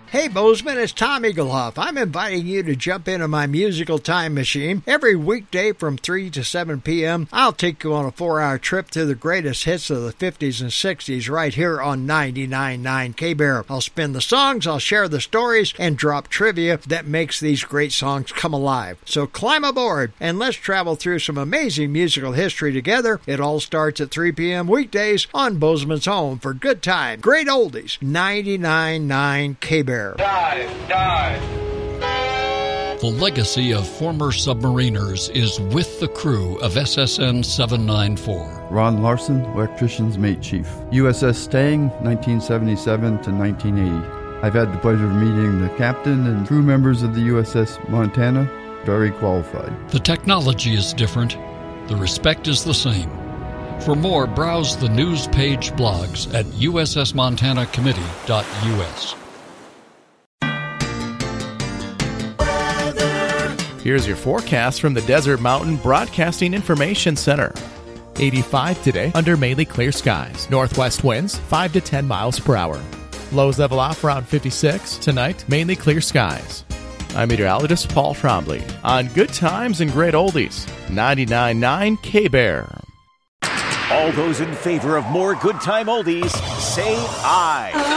Hey Bozeman, it's Tom Eaglehoff. I'm inviting you to jump into my musical time machine. Every weekday from 3 to 7 p.m., I'll take you on a 4-hour trip through the greatest hits of the 50s and 60s right here on 99.9 K-Bear. I'll spin the songs, I'll share the stories, and drop trivia that makes these great songs come alive. So climb aboard and let's travel through some amazing musical history together. It all starts at 3 p.m. weekdays on Bozeman's home for good time. Great oldies, 99.9 K-Bear. Dive. The legacy of former submariners is with the crew of SSN 794. Ron Larson, Electrician's Mate Chief. USS Stang, 1977 to 1980. I've had the pleasure of meeting the captain and crew members of the USS Montana. Very qualified. The technology is different. The respect is the same. For more, browse the news page blogs at ussmontanacommittee.us. Here's your forecast from the Desert Mountain Broadcasting Information Center. 85 today under mainly clear skies. Northwest winds 5 to 10 miles per hour. Lows level off around 56. Tonight, mainly clear skies. I'm meteorologist Paul Trombley on Good Times and Great Oldies, 99.9 K-Bear. All those in favor of more Good Time Oldies, say aye.